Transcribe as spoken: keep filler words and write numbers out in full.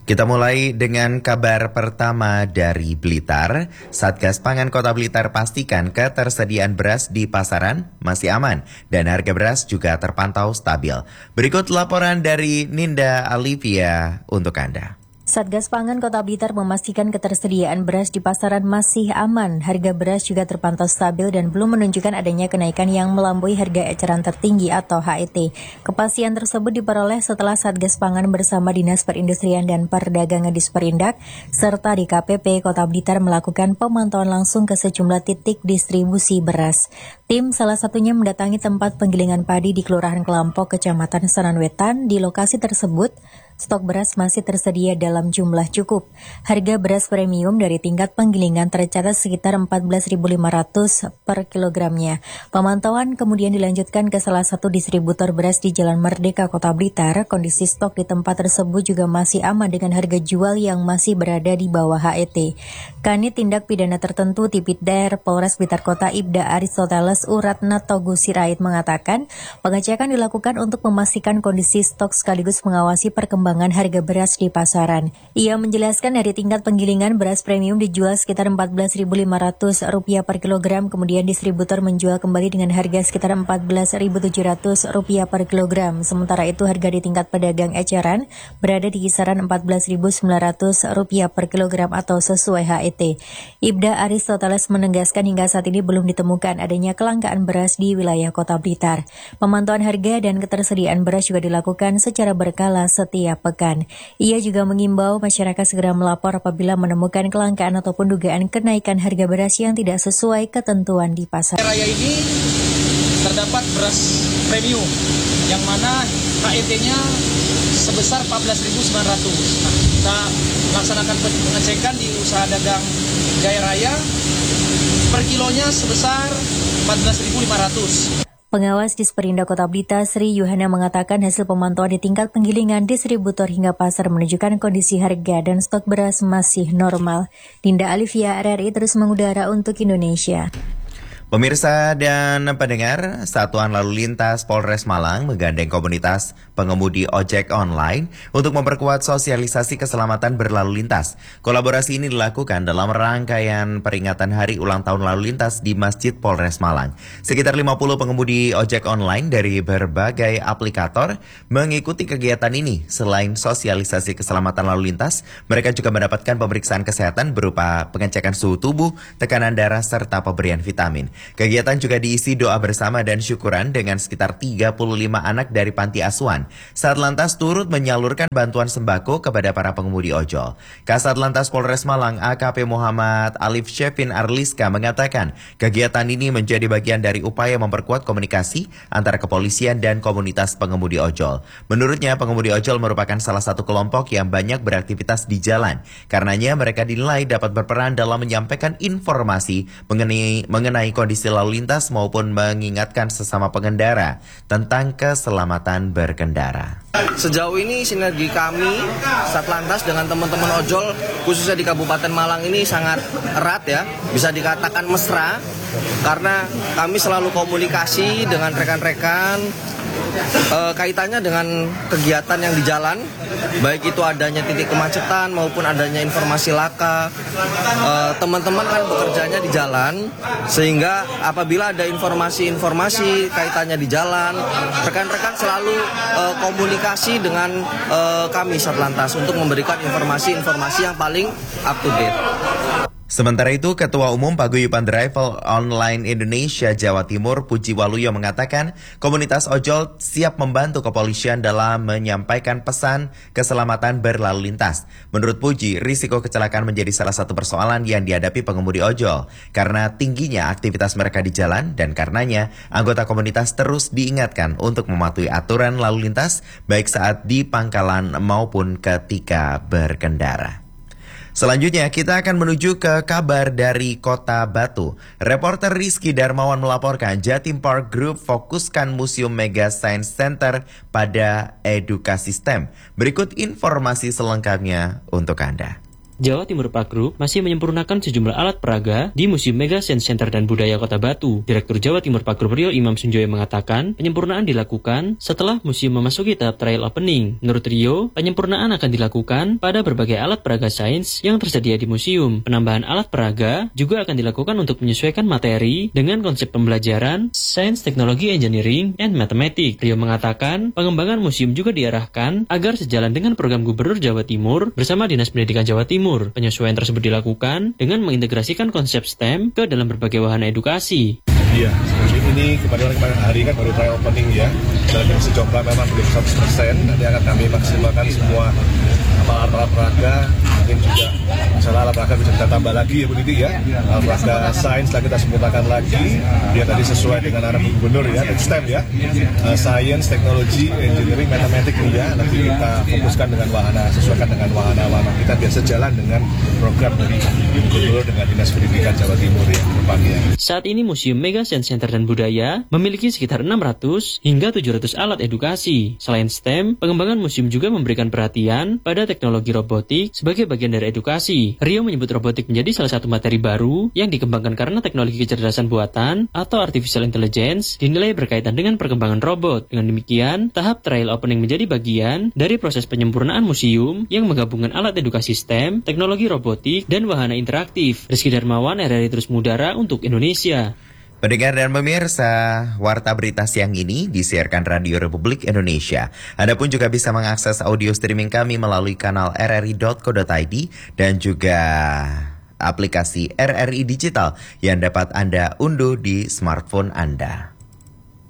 Kita mulai dengan kabar pertama dari Blitar. Satgas Pangan Kota Blitar pastikan ketersediaan beras di pasaran masih aman dan harga beras juga terpantau stabil. Berikut laporan dari Ninda Alivia untuk Anda. Satgas Pangan Kota Blitar memastikan ketersediaan beras di pasaran masih aman. Harga beras juga terpantau stabil dan belum menunjukkan adanya kenaikan yang melampaui harga eceran tertinggi atau H E T. Kepastian tersebut diperoleh setelah Satgas Pangan bersama Dinas Perindustrian dan Perdagangan Disperindak serta D K P P Kota Blitar melakukan pemantauan langsung ke sejumlah titik distribusi beras. Tim salah satunya mendatangi tempat penggilingan padi di Kelurahan Kelampok, Kecamatan Sananwetan. Di lokasi tersebut, stok beras masih tersedia dalam jumlah cukup. Harga beras premium dari tingkat penggilingan tercatat sekitar empat belas ribu lima ratus per kilogramnya. Pemantauan kemudian dilanjutkan ke salah satu distributor beras di Jalan Merdeka, Kota Blitar. Kondisi stok di tempat tersebut juga masih aman dengan harga jual yang masih berada di bawah H E T. Kanit Tindak Pidana Tertentu Tipidder Polres Blitar Kota Ibda Aristoteles Uratna Togu Sirait mengatakan pengecekan dilakukan untuk memastikan kondisi stok sekaligus mengawasi perkembangan harga beras di pasaran. Ia menjelaskan dari tingkat penggilingan beras premium dijual sekitar empat belas ribu lima ratus rupiah per kilogram, kemudian distributor menjual kembali dengan harga sekitar empat belas ribu tujuh ratus rupiah per kilogram. Sementara itu harga di tingkat pedagang eceran berada di kisaran empat belas ribu sembilan ratus rupiah per kilogram atau sesuai H E T. Ibda Aristoteles menegaskan hingga saat ini belum ditemukan adanya kelangkaan beras di wilayah Kota Blitar. Pemantauan harga dan ketersediaan beras juga dilakukan secara berkala setiap pekan. Ia juga mengimbau masyarakat segera melapor apabila menemukan kelangkaan ataupun dugaan kenaikan harga beras yang tidak sesuai ketentuan di pasar. Raya ini terdapat beras premium yang mana H E T-nya sebesar empat belas ribu sembilan ratus. Nah, kita melaksanakan pengecekan di usaha dagang Jaya Raya per kilonya sebesar empat belas ribu lima ratus. Pengawas Disperindak Kota Blitar Sri Yuhana mengatakan hasil pemantauan di tingkat penggilingan, distributor hingga pasar menunjukkan kondisi harga dan stok beras masih normal. Ninda Alivia, R R I terus mengudara untuk Indonesia. Pemirsa dan pendengar, Satuan Lalu Lintas Polres Malang menggandeng komunitas pengemudi ojek online untuk memperkuat sosialisasi keselamatan berlalu lintas. Kolaborasi ini dilakukan dalam rangkaian peringatan Hari Ulang Tahun Lalu Lintas di Masjid Polres Malang. Sekitar lima puluh pengemudi ojek online dari berbagai aplikator mengikuti kegiatan ini. Selain sosialisasi keselamatan lalu lintas, mereka juga mendapatkan pemeriksaan kesehatan berupa pengecekan suhu tubuh, tekanan darah, serta pemberian vitamin. Kegiatan juga diisi doa bersama dan syukuran dengan sekitar tiga puluh lima anak dari panti asuhan. Saat lantas turut menyalurkan bantuan sembako kepada para pengemudi ojol. Kasat Lantas Polres Malang A K P Muhammad Alif Shevin Arliska mengatakan kegiatan ini menjadi bagian dari upaya memperkuat komunikasi antara kepolisian dan komunitas pengemudi ojol. Menurutnya pengemudi ojol merupakan salah satu kelompok yang banyak beraktivitas di jalan. Karenanya mereka dinilai dapat berperan dalam menyampaikan informasi mengenai, mengenai kondisi lalu lintas maupun mengingatkan sesama pengendara tentang keselamatan berkendara. Sejauh ini sinergi kami Satlantas dengan teman-teman ojol khususnya di Kabupaten Malang ini sangat erat ya, bisa dikatakan mesra karena kami selalu komunikasi dengan rekan-rekan e, kaitannya dengan kegiatan yang di jalan, baik itu adanya titik kemacetan maupun adanya informasi laka. E, teman-teman kan bekerjanya di jalan, sehingga apabila ada informasi-informasi kaitannya di jalan, rekan-rekan selalu e, komunikasi dengan e, kami Satlantas untuk memberikan informasi-informasi yang paling up to date. Sementara itu, Ketua Umum Paguyuban Driver Online Indonesia Jawa Timur Puji Waluyo mengatakan komunitas ojol siap membantu kepolisian dalam menyampaikan pesan keselamatan berlalu lintas. Menurut Puji, risiko kecelakaan menjadi salah satu persoalan yang dihadapi pengemudi ojol karena tingginya aktivitas mereka di jalan dan karenanya anggota komunitas terus diingatkan untuk mematuhi aturan lalu lintas baik saat di pangkalan maupun ketika berkendara. Selanjutnya kita akan menuju ke kabar dari Kota Batu. Reporter Rizky Darmawan melaporkan Jatim Park Group fokuskan Museum Mega Science Center pada edukasi STEM. Berikut informasi selengkapnya untuk Anda. Jawa Timur Park Group masih menyempurnakan sejumlah alat peraga di Museum Mega Science Center dan Budaya Kota Batu. Direktur Jawa Timur Park Group Rio Imam Sunjoyo mengatakan, penyempurnaan dilakukan setelah museum memasuki tahap trial opening. Menurut Rio, penyempurnaan akan dilakukan pada berbagai alat peraga sains yang tersedia di museum. Penambahan alat peraga juga akan dilakukan untuk menyesuaikan materi dengan konsep pembelajaran Science, Teknologi, Engineering, and Mathematics. Rio mengatakan, pengembangan museum juga diarahkan agar sejalan dengan program Gubernur Jawa Timur bersama Dinas Pendidikan Jawa Timur. Penyesuaian tersebut dilakukan dengan mengintegrasikan konsep S T E M ke dalam berbagai wahana edukasi. Iya, ini kebetulan kemarin hari kan baru trial opening ya. Dan masih coba memang belum seratus persen. Nanti akan kami maksimalkan semua alat-alat peraga. Mungkin juga masalah alat peraga bisa kita tambah lagi ya Bu Diti ya. Alat peraga sains lah kita sempurnakan lagi. Biar tadi sesuai dengan arah gubernur ya, S T E M ya. Uh, Science, Teknologi, Engineering, Mathematics nih ya. Nanti kita fokuskan dengan wahana, sesuaikan dengan wahana-wahana kita biar sejalan dengan program dari gubernur dengan Dinas Pendidikan Jawa Timur ya depannya. Saat ini Museum Mega Science Center dan Budaya memiliki sekitar enam ratus hingga tujuh ratus alat edukasi. Selain S T E M, pengembangan museum juga memberikan perhatian pada teknologi robotik sebagai bagian dari edukasi. Rio menyebut robotik menjadi salah satu materi baru yang dikembangkan karena teknologi kecerdasan buatan atau artificial intelligence dinilai berkaitan dengan perkembangan robot. Dengan demikian, tahap trial opening menjadi bagian dari proses penyempurnaan museum yang menggabungkan alat edukasi S T E M, teknologi robotik, dan wahana interaktif. Rizky Darmawan, R R I Terus Mudara untuk Indonesia. Pendengar dan pemirsa, Warta Berita Siang ini disiarkan Radio Republik Indonesia. Anda pun juga bisa mengakses audio streaming kami melalui kanal r r i dot co dot i d dan juga aplikasi R R I Digital yang dapat Anda unduh di smartphone Anda.